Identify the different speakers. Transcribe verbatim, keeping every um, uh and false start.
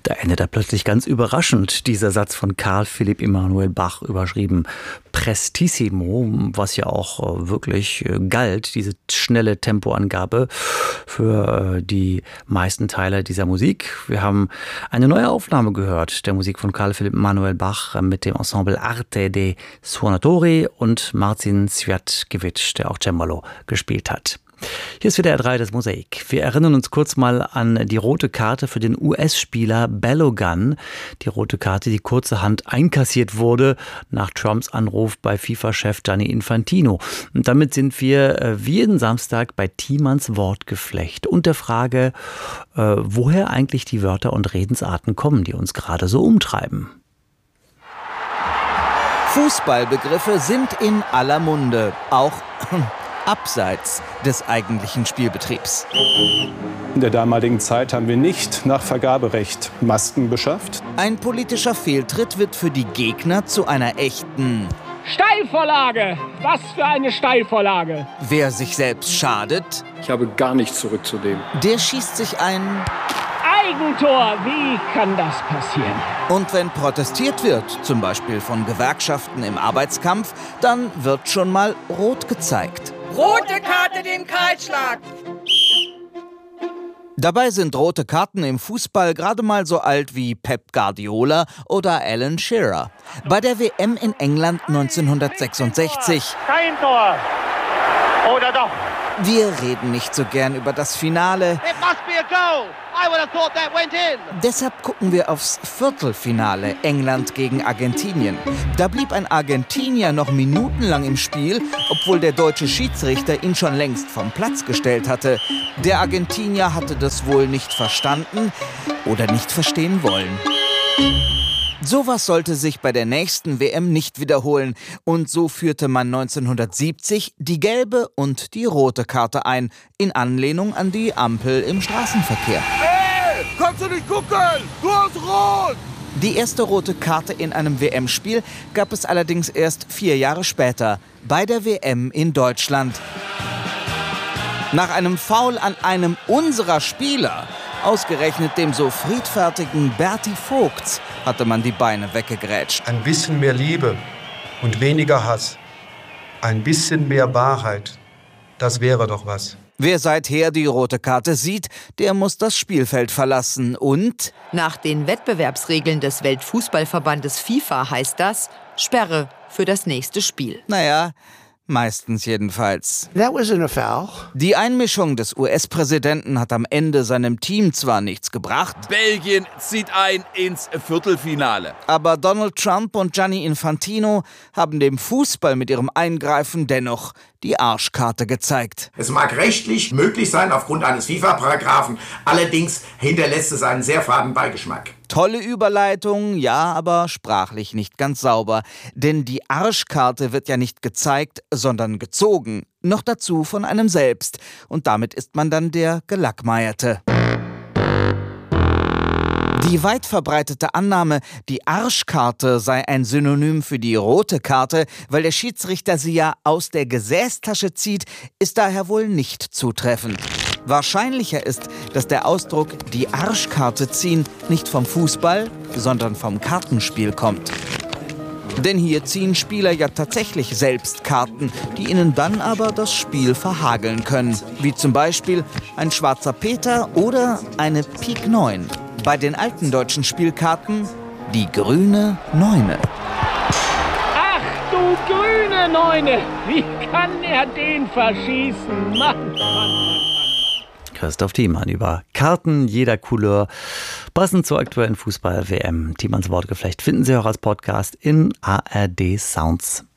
Speaker 1: Da endet er plötzlich ganz überraschend, dieser Satz von Karl Philipp Emanuel Bach, überschrieben Prestissimo, was ja auch wirklich galt, diese schnelle Tempoangabe für die meisten Teile dieser Musik. Wir haben eine neue Aufnahme gehört, der Musik von Karl Philipp Emanuel Bach mit dem Ensemble Arte dei Suonatori und Marcin Cviatkiewicz, der auch Cembalo gespielt hat. Hier ist wieder R drei, das Mosaik. Wir erinnern uns kurz mal an die rote Karte für den U S-Spieler Balogun. Die rote Karte, die kurzerhand einkassiert wurde nach Trumps Anruf bei FIFA-Chef Gianni Infantino. Und damit sind wir wie jeden Samstag bei Thiemanns Wortgeflecht und der Frage, äh, woher eigentlich die Wörter und Redensarten kommen, die uns gerade so umtreiben.
Speaker 2: Fußballbegriffe sind in aller Munde, auch abseits des eigentlichen Spielbetriebs.
Speaker 3: In der damaligen Zeit haben wir nicht nach Vergaberecht Masken beschafft.
Speaker 2: Ein politischer Fehltritt wird für die Gegner zu einer echten
Speaker 4: Steilvorlage! Was für eine Steilvorlage!
Speaker 2: Wer sich selbst schadet,
Speaker 5: ich habe gar nichts zurückzunehmen.
Speaker 2: Der schießt sich ein
Speaker 4: Eigentor! Wie kann das passieren?
Speaker 2: Und wenn protestiert wird, zum Beispiel von Gewerkschaften im Arbeitskampf, dann wird schon mal rot gezeigt.
Speaker 6: Rote Karte den Kahlschlag!
Speaker 2: Dabei sind rote Karten im Fußball gerade mal so alt wie Pep Guardiola oder Alan Shearer. Bei der W M in England neunzehnhundertsechsundsechzig.
Speaker 4: Kein Tor! Oder doch?
Speaker 2: Wir reden nicht so gern über das Finale.
Speaker 6: It must be a goal! I would have thought that went in!
Speaker 2: Deshalb gucken wir aufs Viertelfinale, England gegen Argentinien. Da blieb ein Argentinier noch minutenlang im Spiel, obwohl der deutsche Schiedsrichter ihn schon längst vom Platz gestellt hatte. Der Argentinier hatte das wohl nicht verstanden oder nicht verstehen wollen. Sowas sollte sich bei der nächsten W M nicht wiederholen. Und so führte man neunzehnhundertsiebzig die gelbe und die rote Karte ein, in Anlehnung an die Ampel im Straßenverkehr.
Speaker 6: Hey, kannst du nicht gucken? Du hast rot!
Speaker 2: Die erste rote Karte in einem W M-Spiel gab es allerdings erst vier Jahre später, bei der W M in Deutschland. Nach einem Foul an einem unserer Spieler, ausgerechnet dem so friedfertigen Berti Vogts, hatte man die Beine weggegrätscht.
Speaker 7: Ein bisschen mehr Liebe und weniger Hass. Ein bisschen mehr Wahrheit. Das wäre doch was.
Speaker 2: Wer seither die rote Karte sieht, der muss das Spielfeld verlassen und...
Speaker 8: Nach den Wettbewerbsregeln des Weltfußballverbandes FIFA heißt das Sperre für das nächste Spiel.
Speaker 2: Naja, meistens jedenfalls.
Speaker 9: That wasn't a foul.
Speaker 2: Die Einmischung des U S-Präsidenten hat am Ende seinem Team zwar nichts gebracht.
Speaker 10: Belgien zieht ein ins Viertelfinale.
Speaker 2: Aber Donald Trump und Gianni Infantino haben dem Fußball mit ihrem Eingreifen dennoch die Arschkarte gezeigt.
Speaker 11: Es mag rechtlich möglich sein aufgrund eines FIFA-Paragraphen, allerdings hinterlässt es einen sehr faden Beigeschmack.
Speaker 2: Tolle Überleitung, ja, aber sprachlich nicht ganz sauber. Denn die Arschkarte wird ja nicht gezeigt, sondern gezogen. Noch dazu von einem selbst. Und damit ist man dann der Gelackmeierte. Die weit verbreitete Annahme, die Arschkarte sei ein Synonym für die rote Karte, weil der Schiedsrichter sie ja aus der Gesäßtasche zieht, ist daher wohl nicht zutreffend. Wahrscheinlicher ist, dass der Ausdruck die Arschkarte ziehen nicht vom Fußball, sondern vom Kartenspiel kommt. Denn hier ziehen Spieler ja tatsächlich selbst Karten, die ihnen dann aber das Spiel verhageln können. Wie zum Beispiel ein schwarzer Peter oder eine Pik neun. Bei den alten deutschen Spielkarten die grüne Neune.
Speaker 4: Ach du grüne Neune! Wie kann er den verschießen? Mann, Mann, Mann.
Speaker 1: Christoph Thiemann über Karten jeder Couleur, passend zur aktuellen Fußball-W M. Thiemanns Wortgeflecht finden Sie auch als Podcast in A R D Sounds.